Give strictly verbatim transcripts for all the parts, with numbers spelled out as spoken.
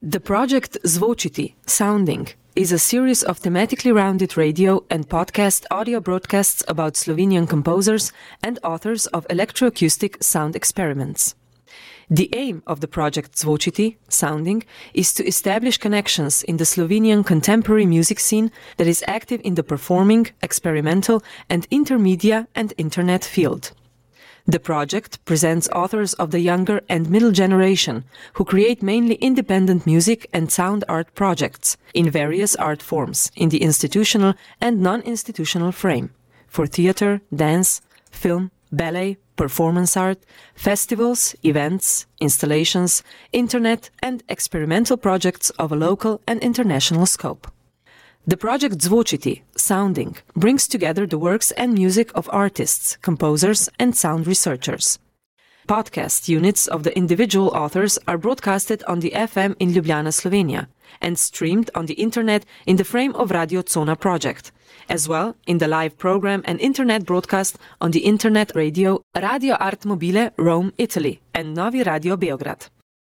The project Zvočiti, Sounding, is a series of thematically rounded radio and podcast audio broadcasts about Slovenian composers and authors of electroacoustic sound experiments. The aim of the project Zvočiti, Sounding, is to establish connections in the Slovenian contemporary music scene that is active in the performing, experimental, and intermedia and internet field. The project presents authors of the younger and middle generation who create mainly independent music and sound art projects in various art forms in the institutional and non-institutional frame for theater, dance, film, ballet, performance art, festivals, events, installations, internet and experimental projects of a local and international scope. The project Zvočiti, Sounding, brings together the works and music of artists, composers and sound researchers. Podcast units of the individual authors are broadcasted on the F M in Ljubljana, Slovenia, and streamed on the internet in the frame of Radio Cona project, as well in the live program and internet broadcast on the internet radio Radio Art Mobile, Rome, Italy, and Novi Radio Beograd.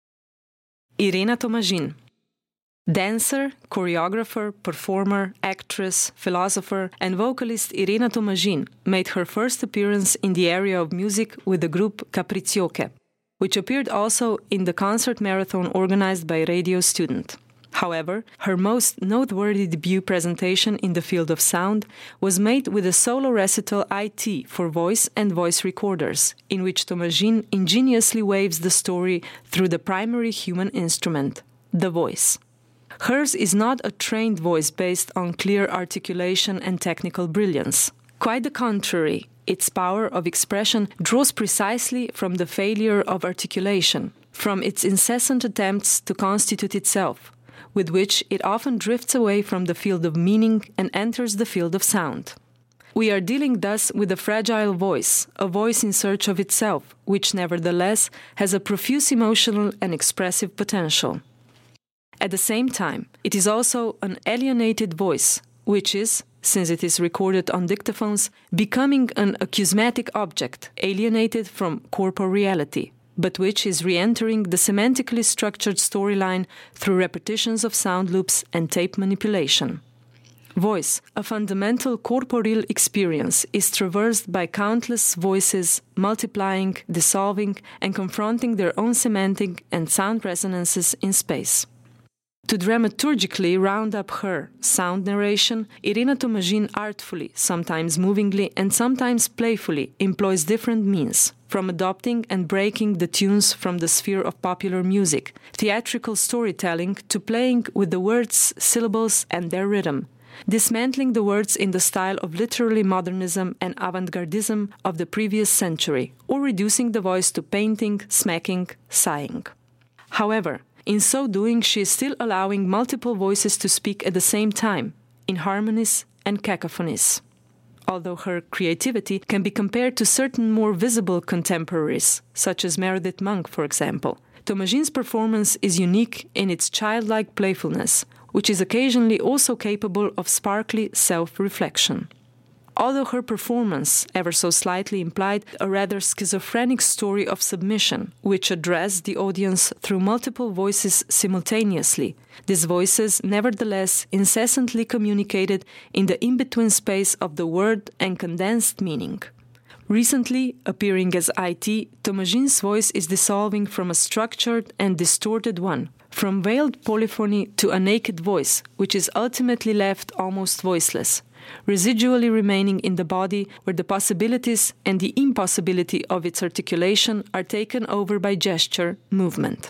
Irena Tomažin. Dancer, choreographer, performer, actress, philosopher, and vocalist Irena Tomažin made her first appearance in the area of music with the group Capricioche, which appeared also in the concert marathon organized by Radio Student. However, her most noteworthy debut presentation in the field of sound was made with a solo recital I T for voice and voice recorders, in which Tomažin ingeniously waves the story through the primary human instrument, the voice. Hers is not a trained voice based on clear articulation and technical brilliance. Quite the contrary, its power of expression draws precisely from the failure of articulation, from its incessant attempts to constitute itself, with which it often drifts away from the field of meaning and enters the field of sound. We are dealing thus with a fragile voice, a voice in search of itself, which nevertheless has a profuse emotional and expressive potential. At the same time, it is also an alienated voice, which is, since it is recorded on dictaphones, becoming an acousmatic object, alienated from corporeality, but which is re-entering the semantically structured storyline through repetitions of sound loops and tape manipulation. Voice, a fundamental corporeal experience, is traversed by countless voices, multiplying, dissolving, and confronting their own semantic and sound resonances in space. To dramaturgically round up her sound narration, Irena Tomažin artfully, sometimes movingly and sometimes playfully, employs different means, from adopting and breaking the tunes from the sphere of popular music, theatrical storytelling, to playing with the words, syllables and their rhythm, dismantling the words in the style of literary modernism and avant-gardism of the previous century, or reducing the voice to painting, smacking, sighing. However, in so doing, she is still allowing multiple voices to speak at the same time, in harmonies and cacophonies. Although her creativity can be compared to certain more visible contemporaries, such as Meredith Monk, for example, Tomažin's performance is unique in its childlike playfulness, which is occasionally also capable of sparkly self-reflection. Although her performance, ever so slightly, implied a rather schizophrenic story of submission, which addressed the audience through multiple voices simultaneously, these voices nevertheless incessantly communicated in the in-between space of the word and condensed meaning. Recently, appearing as I T, Tomažin's voice is dissolving from a structured and distorted one, from veiled polyphony to a naked voice, which is ultimately left almost voiceless, residually remaining in the body where the possibilities and the impossibility of its articulation are taken over by gesture, movement.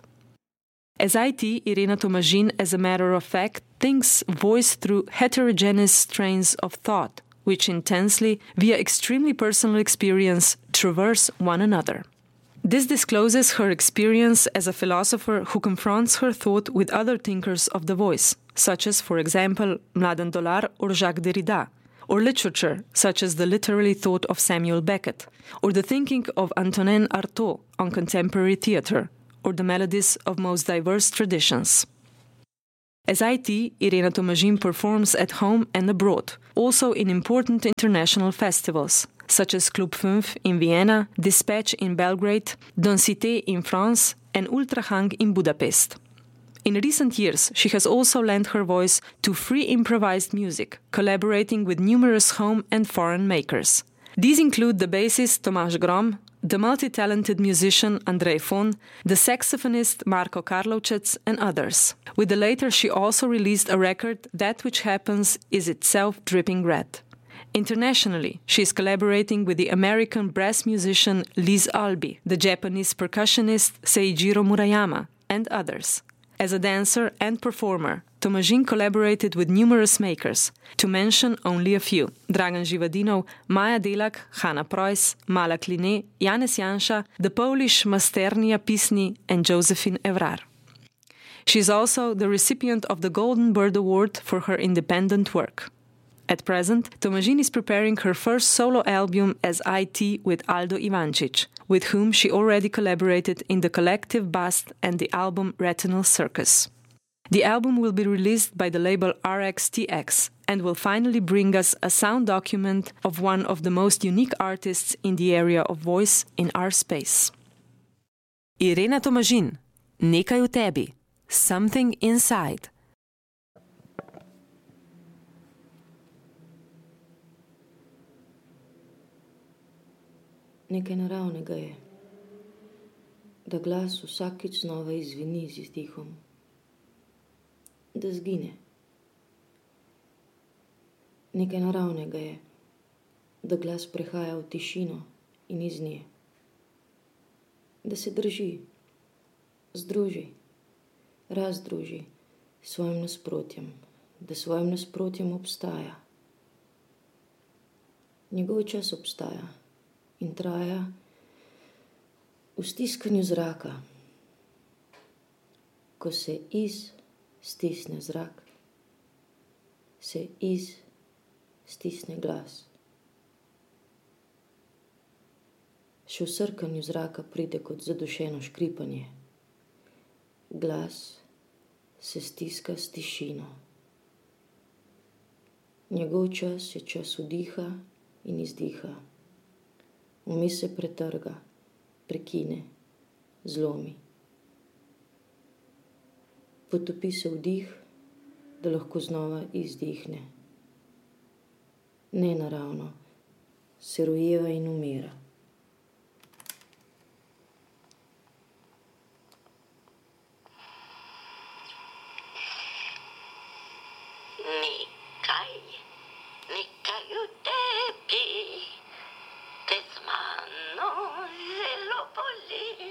As I T, Irena Tomažin, as a matter of fact, thinks voice through heterogeneous strains of thought, which intensely, via extremely personal experience, traverse one another. This discloses her experience as a philosopher who confronts her thought with other thinkers of the voice, such as, for example, Mladen Dolar or Jacques Derrida, or literature, such as the literary thought of Samuel Beckett, or the thinking of Antonin Artaud on contemporary theatre, or the melodies of most diverse traditions. As I T, Irena Tomažin performs at home and abroad, also in important international festivals, such as Club five in Vienna, Dispatch in Belgrade, Densité in France, and Ultrahang in Budapest. In recent years, she has also lent her voice to free improvised music, collaborating with numerous home and foreign makers. These include the bassist Tomaž Grom, the multi-talented musician Andrej Fon, the saxophonist Marko Karlovčec, and others. With the latter, she also released a record, That Which Happens Is Itself Dripping Red. Internationally, she is collaborating with the American brass musician Liz Albee, the Japanese percussionist Seijiro Murayama, and others. As a dancer and performer, Tomažin collaborated with numerous makers, to mention only a few: Dragan Živadinov, Maja Delak, Hanna Preuss, Mala Kline, Janez Janša, the Polish Masternia Pisni, and Josephine Evrar. She is also the recipient of the Golden Bird Award for her independent work. At present, Tomažin is preparing her first solo album as I T with Aldo Ivančić, with whom she already collaborated in the collective Bast and the album Retinal Circus. The album will be released by the label R X T X and will finally bring us a sound document of one of the most unique artists in the area of voice in our space. Irena Tomažin, Nekaj v tebi, Something Inside. Nekaj naravnega je, da glas vsakič znova izvini z izdihom, da zgine. Nekaj naravnega je, da glas prehaja v tišino in iz nje, da se drži, združi, razdruži s svojim nasprotjem, da svojim nasprotjem obstaja. Njegov čas obstaja in traja v stiskanju zraka. Ko se iz stisne zrak, se iz stisne glas. Še v srkanju zraka pride kot zadušeno škripanje. Glas se stiska s tišino. Njegov čas je čas vdiha in izdiha. Vmes se pretrga, prekine, zlomi. Potopi se vdih, da lahko znova izdihne. Nenaravno se rojeva in umira. Nekaj, nekaj v tebi, te z mano zelo boli.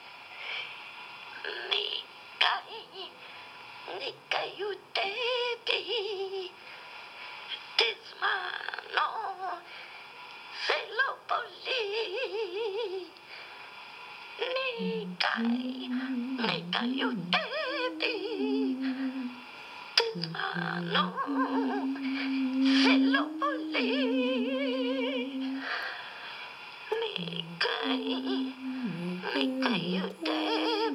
Nekaj, nekaj v tebi, te z mano zelo boli. Nekaj, nekaj v tebi, te z mano